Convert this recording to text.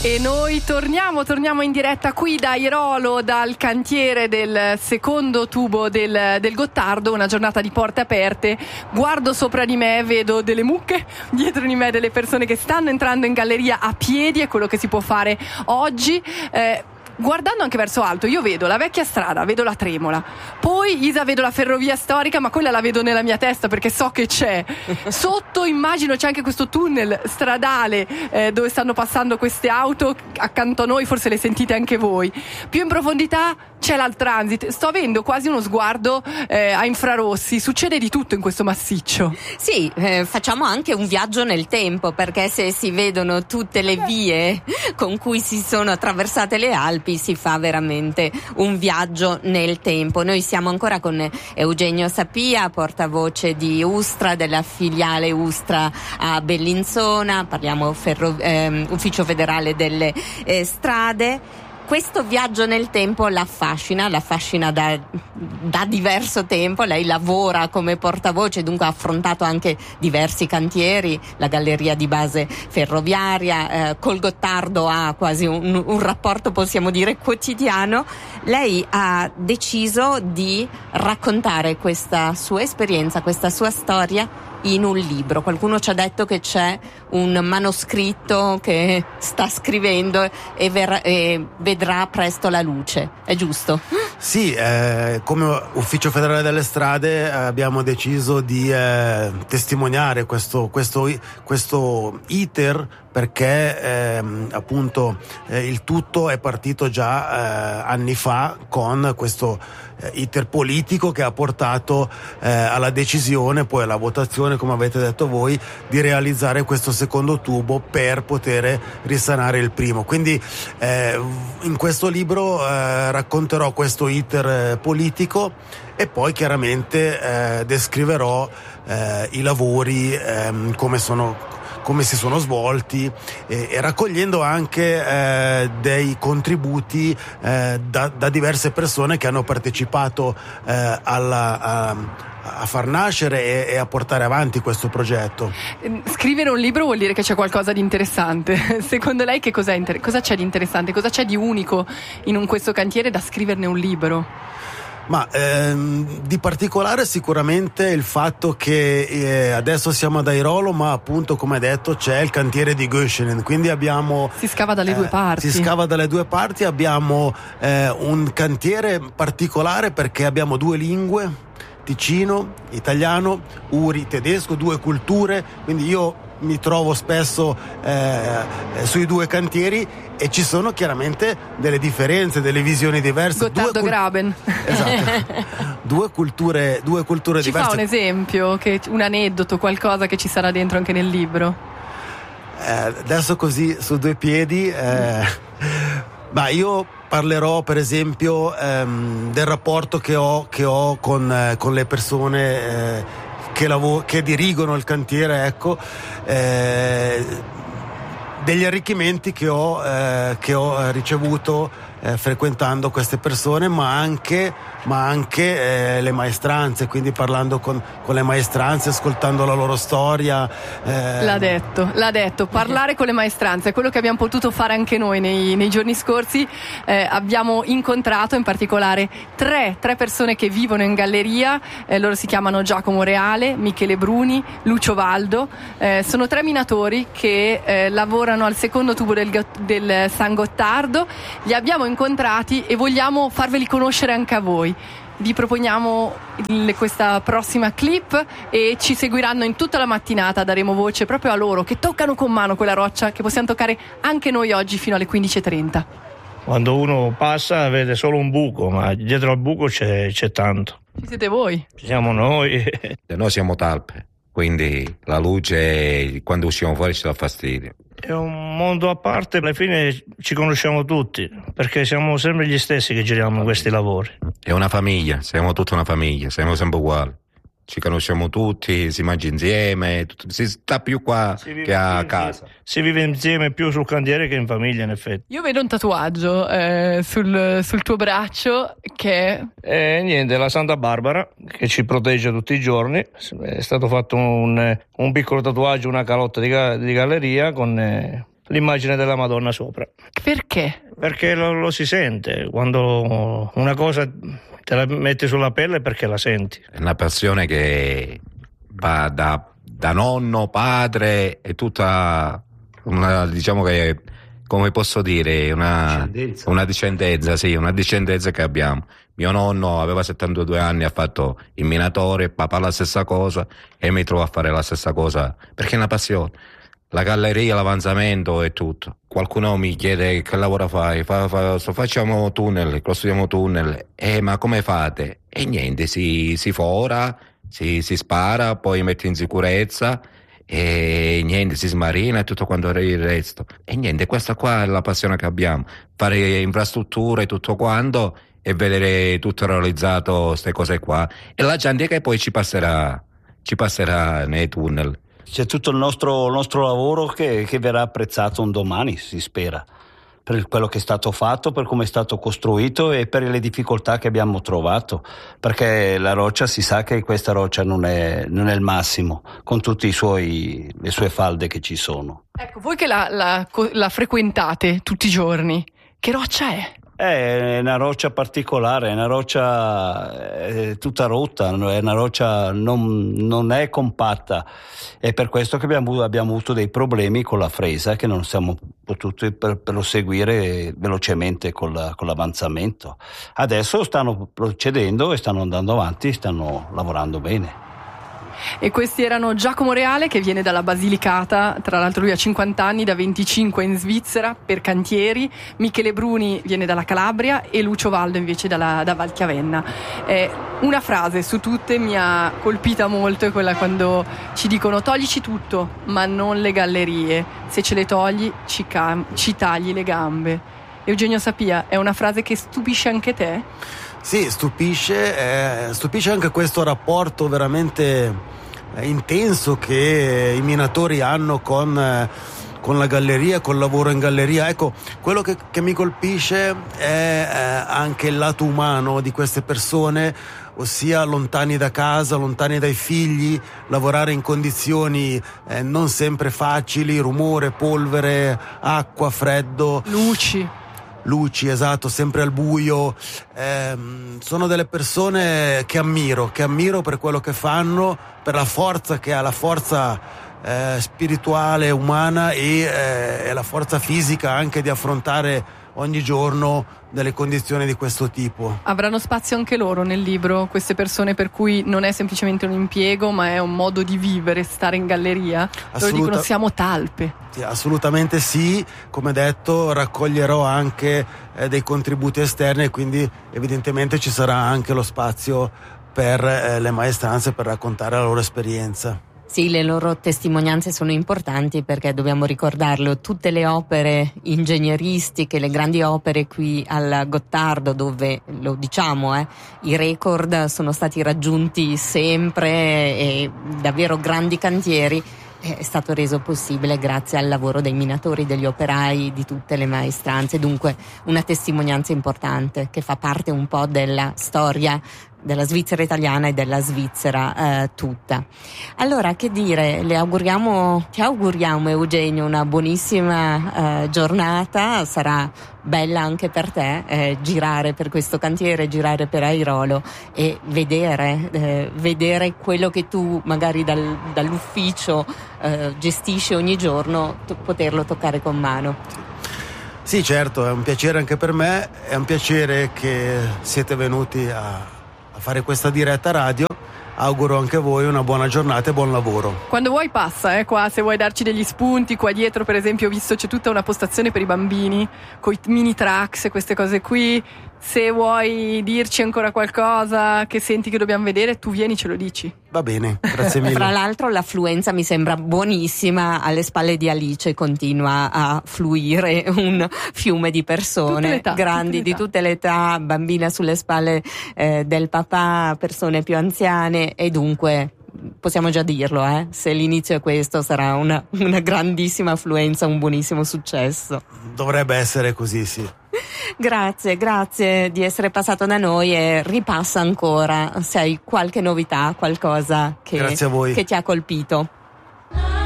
E noi torniamo in diretta qui da Airolo, dal cantiere del secondo tubo del Gottardo, una giornata di porte aperte. Guardo sopra di me, vedo delle mucche, dietro di me delle persone che stanno entrando in galleria a piedi, è quello che si può fare oggi. Guardando anche verso alto, io vedo la vecchia strada, vedo la Tremola, poi Isa vedo la ferrovia storica, ma quella la vedo nella mia testa perché so che c'è. Sotto immagino c'è anche questo tunnel stradale dove stanno passando queste auto accanto a noi, forse le sentite anche voi. Più in profondità c'è l'Altransit, sto avendo quasi uno sguardo a infrarossi, succede di tutto in questo massiccio. Sì, facciamo anche un viaggio nel tempo, perché se si vedono tutte le vie con cui si sono attraversate le Alpi, si fa veramente un viaggio nel tempo. Noi siamo ancora con Eugenio Sapia, portavoce di Ustra, della filiale Ustra a Bellinzona, parliamo Ufficio Federale delle Strade. Questo viaggio nel tempo l'affascina da diverso tempo. Lei lavora come portavoce, dunque ha affrontato anche diversi cantieri, la galleria di base ferroviaria, col Gottardo ha quasi un rapporto, possiamo dire, quotidiano. Lei ha deciso di raccontare questa sua esperienza, questa sua storia in un libro. Qualcuno ci ha detto che c'è un manoscritto che sta scrivendo e vedrà presto la luce, è giusto? Sì, come Ufficio Federale delle Strade abbiamo deciso di testimoniare questo iter, perché appunto il tutto è partito già anni fa con questo iter politico che ha portato alla decisione, poi alla votazione, come avete detto voi, di realizzare questo secondo tubo per poter risanare il primo. Quindi in questo libro racconterò questo iter politico e poi chiaramente descriverò i lavori, come si sono svolti, e raccogliendo anche dei contributi da diverse persone che hanno partecipato a far nascere e a portare avanti questo progetto. Scrivere un libro vuol dire che c'è qualcosa di interessante. Secondo lei cosa c'è di interessante? Cosa c'è di unico in questo cantiere da scriverne un libro? Ma di particolare sicuramente il fatto che adesso siamo ad Airolo, ma appunto, come detto, c'è il cantiere di Göschenen, quindi si scava dalle due parti. Si scava dalle due parti, abbiamo un cantiere particolare perché abbiamo due lingue, ticino, italiano, uri, tedesco, due culture, quindi io mi trovo spesso sui due cantieri e ci sono chiaramente delle differenze, delle visioni diverse. Gottardo Graben. Esatto. Due culture diverse. Ci fa un esempio, un aneddoto, qualcosa che ci sarà dentro anche nel libro? Adesso così su due piedi, ma io parlerò per esempio del rapporto che ho con le persone che dirigono il cantiere, ecco, degli arricchimenti che ho ricevuto frequentando queste persone, ma anche le maestranze, quindi parlando con le maestranze, ascoltando la loro storia. L'ha detto, parlare con le maestranze è quello che abbiamo potuto fare anche noi nei giorni scorsi. Abbiamo incontrato in particolare tre persone che vivono in galleria, loro si chiamano Giacomo Reale, Michele Bruni, Lucio Valdo, sono tre minatori che lavorano al secondo tubo del San Gottardo. Li abbiamo incontrati e vogliamo farveli conoscere anche a voi. Vi proponiamo questa prossima clip e ci seguiranno in tutta la mattinata, daremo voce proprio a loro che toccano con mano quella roccia che possiamo toccare anche noi oggi fino alle 15:30. Quando uno passa vede solo un buco, ma dietro al buco c'è tanto. Ci siete voi? Ci siamo noi. Noi siamo talpe, quindi la luce quando usciamo fuori ci dà fastidio. È un mondo a parte, alla fine ci conosciamo tutti, perché siamo sempre gli stessi che giriamo questi lavori. È una famiglia, siamo tutta una famiglia, siamo sempre uguali. Ci conosciamo tutti, si mangia insieme, si sta più qua che a casa. Si vive insieme più sul cantiere che in famiglia, in effetti. Io vedo un tatuaggio sul tuo braccio che niente, la Santa Barbara che ci protegge tutti i giorni. È stato fatto un piccolo tatuaggio, una calotta di galleria con l'immagine della Madonna sopra. Perché? Perché lo si sente, quando una cosa te la metti sulla pelle perché la senti. È una passione che va da nonno, padre, è tutta una, diciamo che, come posso dire, una discendenza, sì, una discendenza che abbiamo. Mio nonno aveva 72 anni, ha fatto il minatore, papà la stessa cosa, e mi trovo a fare la stessa cosa, perché è una passione. La galleria, l'avanzamento e tutto. Qualcuno mi chiede che lavoro fai, facciamo tunnel, costruiamo tunnel, ma come fate? E niente, si fora, si spara, poi metti in sicurezza, e niente, si smarina e tutto quanto il resto. E niente, questa qua è la passione che abbiamo, fare infrastrutture e tutto quanto, e vedere tutto realizzato, queste cose qua, e la gente che poi ci passerà nei tunnel. C'è tutto il nostro lavoro che verrà apprezzato un domani, si spera, per quello che è stato fatto, per come è stato costruito e per le difficoltà che abbiamo trovato, perché la roccia, si sa che questa roccia non è il massimo, con tutte le sue falde che ci sono. Ecco, voi che la frequentate tutti i giorni, che roccia è? È una roccia particolare, è una roccia tutta rotta, è una roccia non è compatta, è per questo che abbiamo avuto dei problemi con la fresa, che non siamo potuti proseguire velocemente con l'avanzamento. Adesso stanno procedendo e stanno andando avanti, stanno lavorando bene. E questi erano Giacomo Reale, che viene dalla Basilicata, tra l'altro lui ha 50 anni, da 25 in Svizzera per cantieri, Michele Bruni viene dalla Calabria e Lucio Valdo invece da Valchiavenna. Una frase su tutte mi ha colpita molto, è quella quando ci dicono: toglici tutto ma non le gallerie, se ce le togli ci tagli le gambe. Eugenio Sapia, è una frase che stupisce anche te? Sì, stupisce anche questo rapporto veramente intenso che i minatori hanno con la galleria, col lavoro in galleria. Ecco, quello che mi colpisce è anche il lato umano di queste persone, ossia lontani da casa, lontani dai figli, lavorare in condizioni non sempre facili, rumore, polvere, acqua, freddo, luci, esatto, sempre al buio. Sono delle persone che ammiro per quello che fanno, per la forza che ha, la forza spirituale, umana e la forza fisica anche di affrontare ogni giorno delle condizioni di questo tipo. Avranno spazio anche loro nel libro, queste persone per cui non è semplicemente un impiego ma è un modo di vivere, stare in galleria? Loro dicono: siamo talpe. Sì, assolutamente sì, come detto raccoglierò anche dei contributi esterni e quindi evidentemente ci sarà anche lo spazio per le maestranze, per raccontare la loro esperienza. Sì, le loro testimonianze sono importanti perché dobbiamo ricordarlo, tutte le opere ingegneristiche, le grandi opere qui al Gottardo, dove lo diciamo, i record sono stati raggiunti sempre e davvero grandi cantieri, è stato reso possibile grazie al lavoro dei minatori, degli operai, di tutte le maestranze, dunque una testimonianza importante che fa parte un po' della storia della Svizzera italiana e della Svizzera tutta. Allora, che dire, ti auguriamo Eugenio una buonissima giornata, sarà bella anche per te girare per questo cantiere, girare per Airolo e vedere quello che tu magari dall'ufficio gestisci ogni giorno, poterlo toccare con mano. Sì, certo, è un piacere anche per me, è un piacere che siete venuti a fare questa diretta radio. Auguro anche a voi una buona giornata e buon lavoro. Quando vuoi passa, qua se vuoi darci degli spunti. Qua dietro per esempio ho visto c'è tutta una postazione per i bambini con i mini trucks e queste cose qui. Se vuoi dirci ancora qualcosa che senti che dobbiamo vedere, tu vieni, ce lo dici. Va bene, grazie mille. Fra l'altro l'affluenza mi sembra buonissima, alle spalle di Alice continua a fluire un fiume di persone grandi di tutte le età, bambina sulle spalle del papà, persone più anziane, e dunque possiamo già dirlo, se l'inizio è questo sarà una grandissima affluenza, un buonissimo successo. Dovrebbe essere così, sì. Grazie di essere passato da noi e ripassa ancora se hai qualche novità, qualcosa che ti ha colpito.